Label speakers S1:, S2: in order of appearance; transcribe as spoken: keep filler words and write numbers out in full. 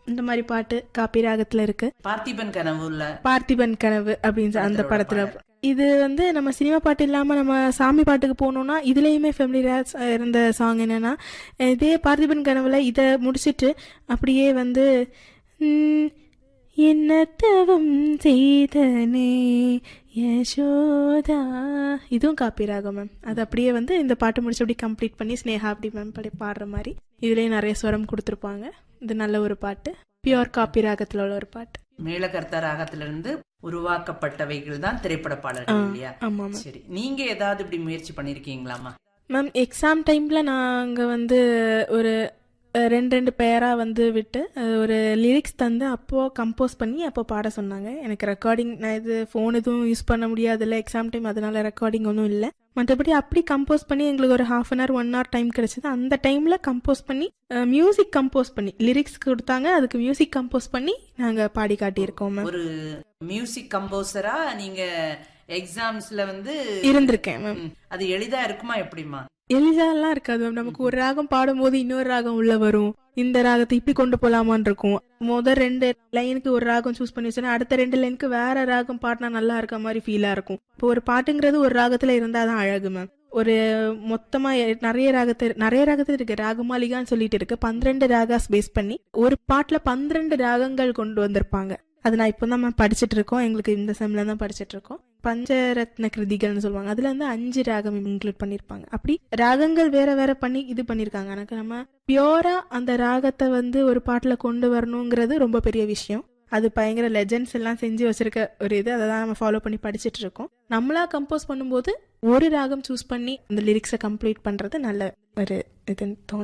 S1: இந்த மாதிரி பாட்டு காப்பி ராகத்துல இருக்கு.
S2: பார்த்திபன் கனவுல
S1: பார்த்திபன் கனவு அப்படின்னு அந்த படத்துல. இது வந்து நம்ம சினிமா பாட்டு இல்லாம நம்ம சாமி பாட்டுக்கு போனோம்னா இதுலயுமே ஃபெமிலியரா இருந்த சாங் என்னன்னா, இதே பார்த்திபன் கனவுல இதை முடிச்சிட்டு அப்படியே வந்து என்ன தவம் செய்தனே யசோதா, இதுவும் காப்பி ராகம் மேம். அது அப்படியே வந்து இந்த பாட்டு முடிச்சு அப்படி கம்ப்ளீட் பண்ணி ஸ்னேகா அப்படி மேம் படி பாடுற மாதிரி இதுலயும் நிறைய ஸ்வரம் கொடுத்துருப்பாங்க. இது நல்ல ஒரு பாட்டு, பியூர் காப்பி ராகத்துல உள்ள ஒரு பாட்டு.
S2: மேலகர்த்தா ராகத்திலிருந்து உருவாக்கப்பட்டவைகள் தான் திரைப்பட பாடல்கள் இல்லையா?
S1: ஆமா.
S2: சரி, நீங்க ஏதாவது இப்படி முயற்சி பண்ணிருக்கீங்களாமா
S1: மேம்? எக்ஸாம் டைம்ல நாங்க வந்து ஒரு ரெண்டு ரெண்டு பேரா வந்து விட்டு ஒரு லிரிக்ஸ் தந்து அப்போ கம்போஸ் பண்ணி அப்போ பாட சொன்னாங்க. எனக்கு ரெக்கார்டிங், நான் இது ஃபோன் எதுவும் யூஸ் பண்ண முடியாதுல்ல எக்ஸாம் டைம், அதனால ரெக்கார்டிங் ஒன்றும் இல்லை. மற்றபடி அப்படி கம்போஸ் பண்ணி எங்களுக்கு ஒரு half an hour one hour time கிடைச்சது. அந்த டைம்ல கம்போஸ் பண்ணி மியூசிக் கம்போஸ் பண்ணி லிரிக்ஸ் கொடுத்தாங்க, அதுக்கு மியூசிக் கம்போஸ் பண்ணி நாங்க பாடி காட்டியிருக்கோம் மேம்.
S2: ஒரு மியூசிக் கம்போசரா நீங்க எக்ஸாம்ஸ்ல வந்து
S1: இருந்திருக்கேன் மேம்.
S2: அது எளிதா இருக்குமா எப்படிமா?
S1: எளிதாலாம் இருக்காது மேம். நமக்கு ஒரு ராகம் பாடும்போது இன்னொரு ராகம் உள்ள வரும், இந்த ராகத்தை இப்படி கொண்டு போலாமான் இருக்கும். முதல் ரெண்டு லைனுக்கு ஒரு ராகம் சூஸ் பண்ணி வச்சோன்னா அடுத்த ரெண்டு லைனுக்கு வேற ராகம் பாடினா நல்லா இருக்க மாதிரி ஃபீலா இருக்கும். இப்போ ஒரு பாட்டுங்கிறது ஒரு ராகத்துல இருந்தாதான் அழகு மேம். ஒரு மொத்தமா நிறைய ராகத்தை நிறைய ராகத்துல இருக்கு, ராகமாலிகான்னு சொல்லிட்டு இருக்கு, பன்னிரண்டு ராகாஸ் பேஸ் பண்ணி ஒரு பாட்டுல பன்னிரண்டு ராகங்கள் கொண்டு வந்திருப்பாங்க. அது நான் இப்பதான் மேம் படிச்சுட்டு இருக்கோம், எங்களுக்கு இந்த செம்ல தான் படிச்சுட்டு இருக்கோம். பஞ்சரத்ன கிருதிகள்னு சொல்லுவாங்க, அதுல வந்து அஞ்சு ராகம் இன்க்ளூட் பண்ணிருப்பாங்க. அப்படி ராகங்கள் வேற வேற பண்ணி இது பண்ணிருக்காங்க. எனக்கு நம்ம பியூரா அந்த ராகத்தை வந்து ஒரு பாட்டுல கொண்டு வரணுங்கிறது ரொம்ப பெரிய விஷயம். அது பயங்கர லெஜெண்ட்ஸ் எல்லாம் செஞ்சு வச்சிருக்க ஒரு இது, அதை தான் நம்ம ஃபாலோ பண்ணி படிச்சுட்டு இருக்கோம். நம்மளா கம்போஸ் பண்ணும்போது ஒரு ராகம் சூஸ் பண்ணி அந்த லிரிக்ஸை கம்ப்ளீட் பண்றது நல்ல ஒரு இதுன்னு தோணும்.